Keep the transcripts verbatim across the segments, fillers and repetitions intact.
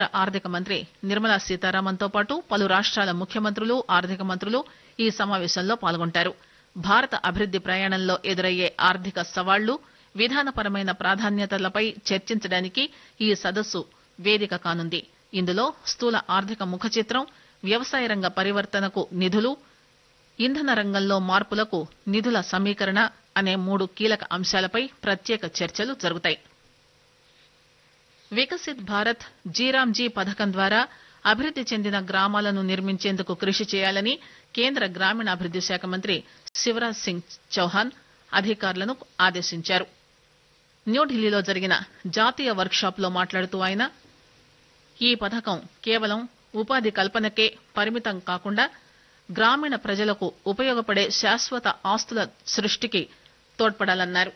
ఆర్థిక మంత్రి నిర్మలా సీతారామన్ తో పాటు పలు రాష్ట్రాల ముఖ్యమంత్రులు ఆర్థిక మంత్రులు ఈ సమావేశంలో పాల్గొంటారు. భారత అభివృద్ది ప్రయాణంలో ఎదురయ్యే ఆర్థిక సవాళ్లు, విధానపరమైన ప్రాధాన్యతలపై చర్చించడానికి ఈ సదస్సు వేదిక కానుంది. ఇందులో స్థూల ఆర్థిక ముఖచిత్రం, వ్యవసాయ రంగ పరివర్తనకు నిధులు, ఇంధన రంగంలో మార్పులకు నిధుల సమీకరణ అనే మూడు కీలక అంశాలపై ప్రత్యేక చర్చలు జరుగుతాయి. వికసిత్ భారత్ జీరామ్జీ పథకం ద్వారా అభివృద్ది చెందిన గ్రామాలను నిర్మించేందుకు కృషి చేయాలని కేంద్ర గ్రామీణాభివృద్ది శాఖ మంత్రి శివరాజ్ సింగ్ చౌహాన్ అధికారులను ఆదేశించారు. న్యూఢిల్లీలో జరిగిన జాతీయ వర్క్ షాప్ లో మాట్లాడుతూ ఆయన ఈ పథకం కేవలం ఉపాధి కల్పనకే పరిమితం కాకుండా గ్రామీణ ప్రజలకు ఉపయోగపడే శాశ్వత ఆస్తుల సృష్టికి తోడ్పడాలన్నారు.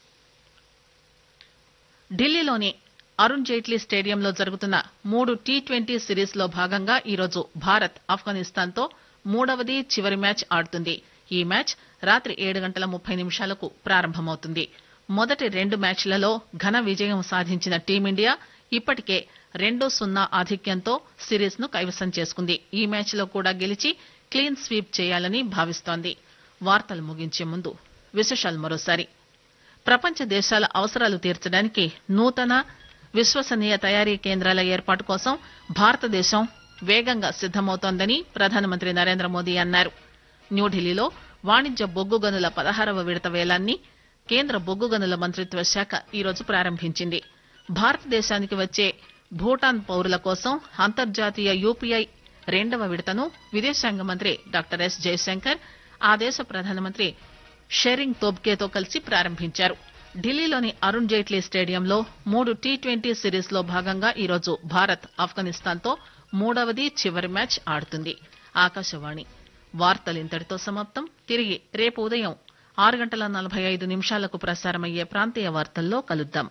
ఢిల్లీలోని అరుణ్ జైట్లీ స్టేడియంలో జరుగుతున్న మూడు టీ ట్వంటీ సిరీస్ లో భాగంగా ఈరోజు భారత్ ఆఫ్ఘనిస్తాన్ తో మూడవది చివరి మ్యాచ్ ఆడుతుంది. ఈ మ్యాచ్ రాత్రి ఏడు గంటల ముప్పై నిమిషాలకు ప్రారంభమవుతుంది. మొదటి రెండు మ్యాచ్లలో ఘన విజయం సాధించిన టీమిండియా ఇప్పటికే రెండు సున్నా ఆధిక్యంతో సిరీస్ ను కైవసం చేసుకుంది. ఈ మ్యాచ్ లో కూడా గెలిచి క్లీన్ స్వీప్ చేయాలని భావిస్తోంది. వార్తలు ముగించే ముందు విశేషాలు మరోసారి. ప్రపంచ దేశాల అవసరాలు తీర్చడానికి నూతన విశ్వసనీయ తయారీ కేంద్రాల ఏర్పాటు కోసం భారతదేశం వేగంగా సిద్దమవుతోందని ప్రధానమంత్రి నరేంద్ర మోదీ అన్నారు. న్యూఢిల్లీలో వాణిజ్య బొగ్గు గనుల పదహారవ విడత వేలాన్ని కేంద్ర బొగ్గు గనుల మంత్రిత్వ శాఖ ఈరోజు ప్రారంభించింది. భారతదేశానికి వచ్చే భూటాన్ పౌరుల కోసం అంతర్జాతీయ యూపీఐ రెండవ విడతను విదేశాంగ మంత్రి డాక్టర్ ఎస్ జయశంకర్ ఆ దేశ ప్రధానమంత్రి షెరింగ్ తోబ్గేతో కలిసి ప్రారంభించారు. ఢిల్లీలోని అరుణ్ జైట్లీ స్టేడియంలో మూడు టీ ట్వంటీ సిరీస్ లో భాగంగా ఈరోజు భారత్ ఆఫ్ఘనిస్తాన్ తో మూడవది చివరి మ్యాచ్ ఆడుతుంది. ఆకాశవాణి వార్తలు ఇంతటితో సమాప్తం. తిరిగి రేపు ఉదయం ఆరు గంటల నలభై ఐదు నిమిషాలకు ప్రసారమయ్యే ప్రాంతీయ వార్తల్లో కలుద్దాం.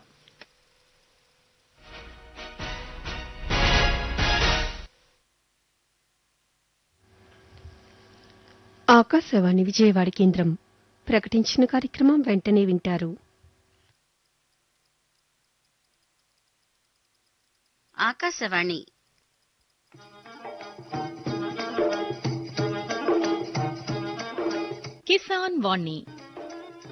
ఆకాశవాణి విజయవాడ కేంద్రం ప్రకటించిన కార్యక్రమం వెంటనే వింటారు. ఆకాశవాణి కిసాన్ వాణి